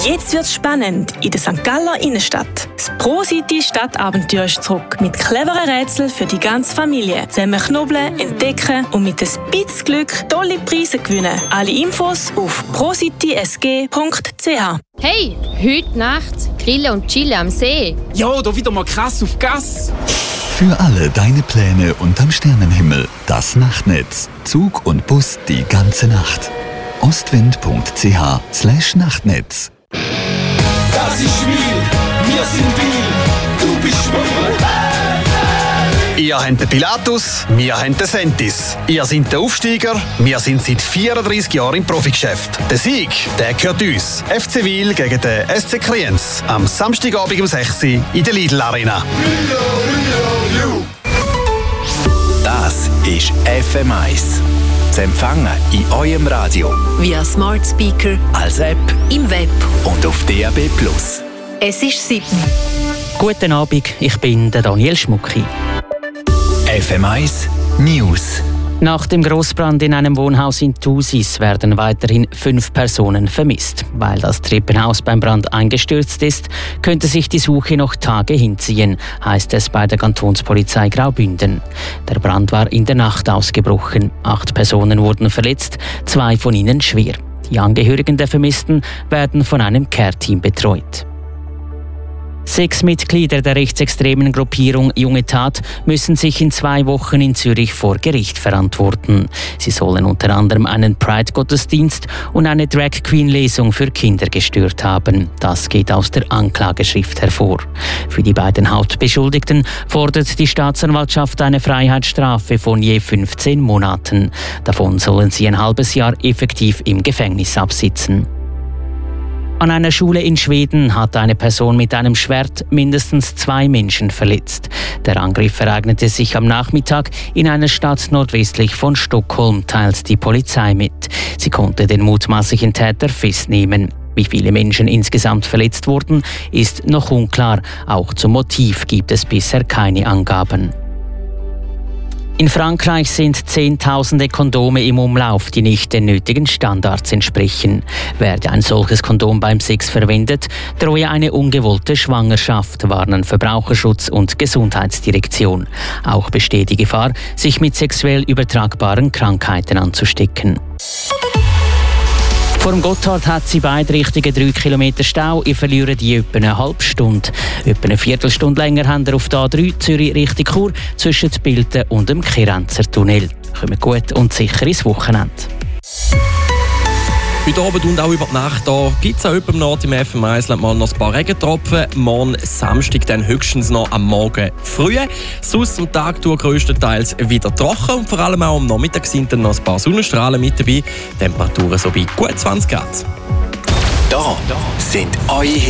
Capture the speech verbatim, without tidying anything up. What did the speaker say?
Jetzt wird's spannend in der Sankt Galler Innenstadt. Das Pro-City Stadtabenteuer ist zurück. Mit cleveren Rätseln für die ganze Familie. Zusammen knobeln, entdecken und mit ein bisschen Glück tolle Preise gewinnen. Alle Infos auf pro city s g punkt c h. Hey, heute Nacht grillen und chillen am See. Ja, da wieder mal krass auf Gas. Für alle deine Pläne unterm Sternenhimmel. Das Nachtnetz. Zug und Bus die ganze Nacht. ostwind punkt c h slash Nachtnetz. Das ist Wil, wir sind Wil, du bist schwul. Ihr habt den Pilatus, wir haben den Sentis. Ihr seid der Aufsteiger, wir sind seit vierunddreissig Jahren im Profigeschäft. Der Sieg, der gehört uns. F C Wil gegen den S C Kriens. Am Samstagabend um sechs Uhr in der Lidl Arena. Das ist F M eins. Zu empfangen in eurem Radio. Via Smart Speaker. Als App. Im Web. Und auf D A B plus. Es ist sieben. Guten Abend, ich bin der Daniel Schmucki. F M eins News. Nach dem Grossbrand in einem Wohnhaus in Thusis werden weiterhin fünf Personen vermisst. Weil das Treppenhaus beim Brand eingestürzt ist, könnte sich die Suche noch Tage hinziehen, heisst es bei der Kantonspolizei Graubünden. Der Brand war in der Nacht ausgebrochen. Acht Personen wurden verletzt, zwei von ihnen schwer. Die Angehörigen der Vermissten werden von einem Care-Team betreut. Sechs Mitglieder der rechtsextremen Gruppierung Junge Tat müssen sich in zwei Wochen in Zürich vor Gericht verantworten. Sie sollen unter anderem einen Pride-Gottesdienst und eine Drag-Queen-Lesung für Kinder gestört haben. Das geht aus der Anklageschrift hervor. Für die beiden Hauptbeschuldigten fordert die Staatsanwaltschaft eine Freiheitsstrafe von je fünfzehn Monaten. Davon sollen sie ein halbes Jahr effektiv im Gefängnis absitzen. An einer Schule in Schweden hat eine Person mit einem Schwert mindestens zwei Menschen verletzt. Der Angriff ereignete sich am Nachmittag in einer Stadt nordwestlich von Stockholm, teilt die Polizei mit. Sie konnte den mutmaßlichen Täter festnehmen. Wie viele Menschen insgesamt verletzt wurden, ist noch unklar. Auch zum Motiv gibt es bisher keine Angaben. In Frankreich sind Zehntausende Kondome im Umlauf, die nicht den nötigen Standards entsprechen. Werde ein solches Kondom beim Sex verwendet, drohe eine ungewollte Schwangerschaft, warnen Verbraucherschutz und Gesundheitsdirektion. Auch besteht die Gefahr, sich mit sexuell übertragbaren Krankheiten anzustecken. Vor dem Gotthard hat sie beide Richtungen drei Kilometer Stau. Ich verliere die etwa eine halbe Stunde. Etwa eine Viertelstunde länger haben wir auf der A drei Zürich Richtung Chur zwischen Bilten und dem Kirenzer Tunnel. Kommen gut und sicher ins Wochenende. Heute Abend und auch über die Nacht gibt es auch jemanden Nord im F M eins mal noch ein paar Regentropfen. Morgen Samstag dann höchstens noch am Morgen früh. Sonst am Tag durch grösstenteils wieder trocken und vor allem auch am Nachmittag sind dann noch ein paar Sonnenstrahlen mit dabei. Temperaturen so bei gut zwanzig Grad. Da sind eure